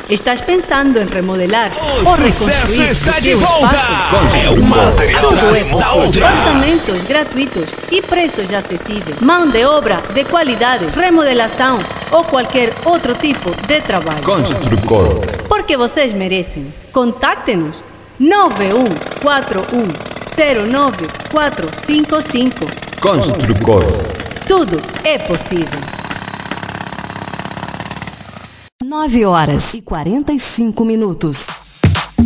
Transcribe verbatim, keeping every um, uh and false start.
Estás pensando em remodelar O ou sucesso reconstruir está o de teu volta! espaço? É uma Tudo atrás é da possível. outra. Orçamentos gratuitos e preços acessíveis. Mão de obra de qualidade, remodelação ou qualquer outro tipo de trabalho. Construcor. Porque vocês merecem. Contacte-nos nove um quatro um zero nove quatro cinco cinco. Construcor. Tudo é possível. nove horas e quarenta e cinco minutos.